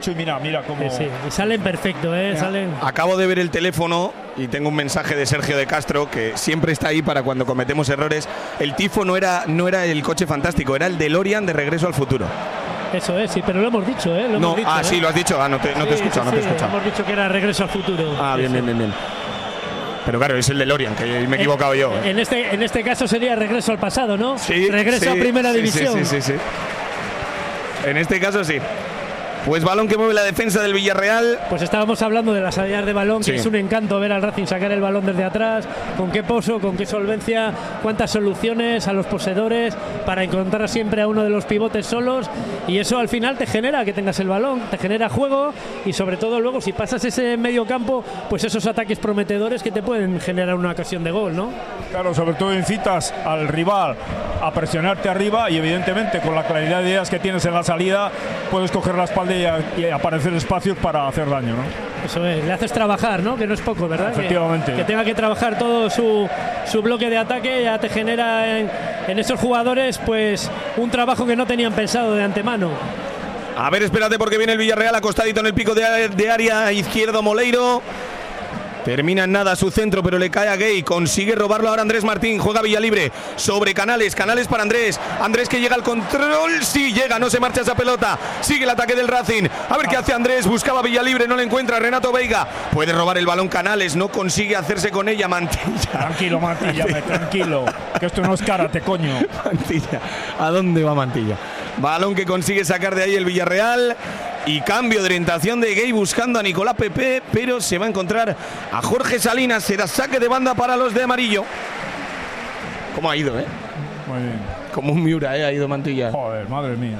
Y mira cómo… Sí, y salen perfecto, salen… Acabo de ver el teléfono y tengo un mensaje de Sergio de Castro, que siempre está ahí para cuando cometemos errores. El tifo no era el coche fantástico, era el DeLorean de Regreso al Futuro. Eso es, sí, pero lo hemos dicho, Sí, lo has dicho. No te he escuchado, no te he escuchado. Hemos dicho que era Regreso al Futuro. Bien. Pero claro, es el DeLorean, que me he equivocado yo. En este caso sería Regreso al pasado, ¿no? Sí. Regreso a Primera División. Sí. En este caso sí. Pues balón que mueve la defensa del Villarreal. Pues estábamos hablando de las salidas de balón, sí. Que es un encanto ver al Racing sacar el balón desde atrás, con qué pozo, con qué solvencia, cuántas soluciones a los poseedores para encontrar siempre a uno de los pivotes solos, y eso al final te genera que tengas el balón, te genera juego, y sobre todo luego si pasas ese medio campo, pues esos ataques prometedores que te pueden generar una ocasión de gol, ¿no? Claro, sobre todo incitas al rival a presionarte arriba y evidentemente con la claridad de ideas que tienes en la salida puedes coger la espalda y aparecer espacios para hacer daño, ¿no? Eso es, le haces trabajar, ¿no? Que no es poco, ¿verdad? Efectivamente. Que tenga que trabajar todo su bloque de ataque, ya te genera en esos jugadores pues un trabajo que no tenían pensado de antemano. A ver, espérate porque viene el Villarreal acostadito en el pico de área izquierdo Moleiro. Termina en nada su centro, pero le cae a Gay. Consigue robarlo ahora Andrés Martín. Juega Villalibre sobre Canales. Canales para Andrés. Andrés que llega al control. Sí, llega, no se marcha esa pelota. Sigue el ataque del Racing. A ver qué hace Andrés. Buscaba Villalibre, no le encuentra. Renato Veiga. Puede robar el balón Canales. No consigue hacerse con ella. Mantilla. Tranquilo, Mantilla, tranquilo. Que esto no es karate, coño. Mantilla. ¿A dónde va Mantilla? Balón que consigue sacar de ahí el Villarreal. Y cambio de orientación de Gay buscando a Nicolás Pepe, pero se va a encontrar a Jorge Salinas. Será saque de banda para los de amarillo. ¿Cómo ha ido, Muy bien. Como un Miura, ha ido Mantilla. Joder, madre mía.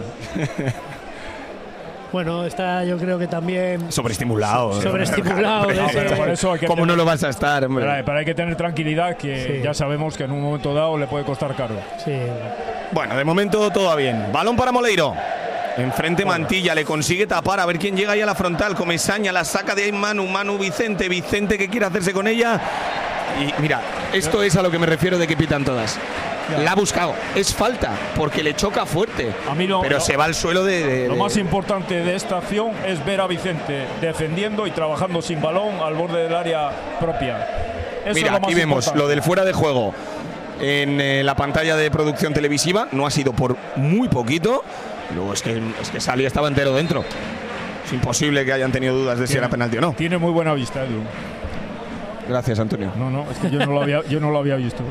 Bueno, está yo creo que también… Sobreestimulado. Por eso hay que ¿Cómo no lo vas a estar, hombre? Pero hay que tener tranquilidad, que ya sabemos que en un momento dado le puede costar caro. Sí. Bueno, de momento todo va bien. Balón para Moleiro. Enfrente Mantilla, le consigue tapar, a ver quién llega ahí a la frontal. Comesaña, la saca de ahí Manu Vicente que quiere hacerse con ella. Y mira, esto es a lo que me refiero de que pitan todas. La ha buscado, es falta, porque le choca fuerte, pero se va al suelo Lo más importante de esta acción es ver a Vicente defendiendo y trabajando sin balón al borde del área propia. Eso mira, aquí vemos lo del fuera de juego en la pantalla de producción televisiva. No ha sido por muy poquito. Luego es que Salí estaba entero dentro. Es imposible que hayan tenido dudas de si era penalti o no. Tiene muy buena vista, Edu. Gracias, Antonio. No, es que yo no lo había visto.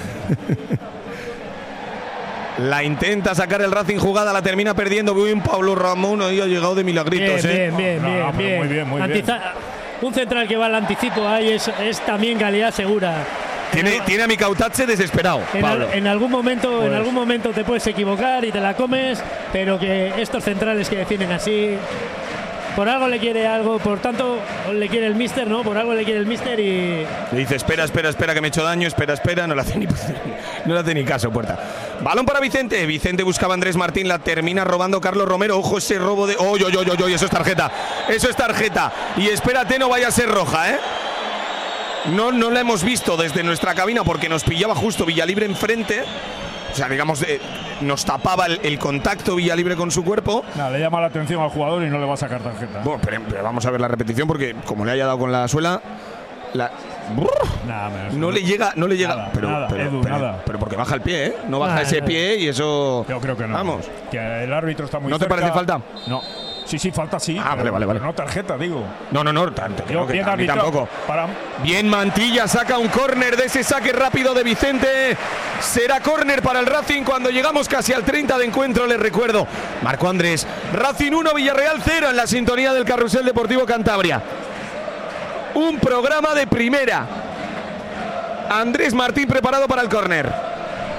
La intenta sacar el Racing jugada, la termina perdiendo. Bien, Pablo Ramón ahí ha llegado de milagritos. Bien. Muy bien. Un central que va al anticipo ahí es también calidad segura. Tiene a Micautache desesperado, Pablo. En algún momento te puedes equivocar y te la comes, pero que estos centrales que defienden así, por algo le quiere algo, por tanto le quiere el míster, ¿no? Por algo le quiere el míster y… Le dice, espera, que me he hecho daño, espera, no le hace ni caso, Puerta. Balón para Vicente. Vicente buscaba a Andrés Martín, la termina robando Carlos Romero. Ojo ese robo de… eso es tarjeta. Y espérate, no vaya a ser roja, ¿eh? No la hemos visto desde nuestra cabina porque nos pillaba justo Villalibre enfrente. O sea, digamos, nos tapaba el contacto Villalibre con su cuerpo. Le llama la atención al jugador y no le va a sacar tarjeta. Bueno, pero vamos a ver la repetición porque como le haya dado con la suela… No le llega. Nada. Pero porque baja el pie, ¿eh? No baja ese pie y eso… Yo creo que no. Vamos. Que el árbitro está muy cerca. ¿No te parece falta? No. Sí, falta sí. Vale. No tarjeta, digo. No, a mí tampoco. Bien, Mantilla saca un córner de ese saque rápido de Vicente. Será córner para el Racing cuando llegamos casi al 30 de encuentro, les recuerdo. Marco Andrés, Racing 1, Villarreal 0 en la sintonía del Carrusel Deportivo Cantabria. Un programa de primera. Andrés Martín preparado para el córner.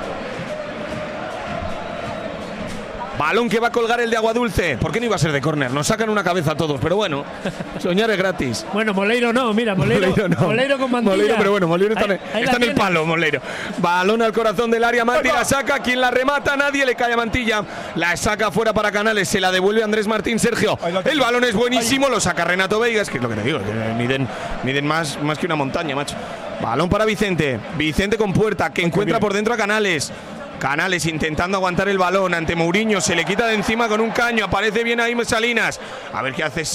Balón que va a colgar el de Aguadulce. ¿Por qué no iba a ser de córner? Nos sacan una cabeza a todos, pero bueno, soñar es gratis. Bueno, Moleiro no, mira, Moleiro con Mantilla. Moleiro, pero bueno, Moleiro está en el palo, Moleiro. Balón al corazón del área, Mantilla la saca, quien la remata, nadie le cae a Mantilla. La saca fuera para Canales, se la devuelve Andrés Martín, Sergio. El balón es buenísimo, lo saca Renato Veigas, que es lo que te digo, miden más que una montaña, macho. Balón para Vicente con Puerta, que encuentra por dentro a Canales. Canales intentando aguantar el balón ante Mourinho, se le quita de encima con un caño, aparece bien ahí Salinas, a ver qué hace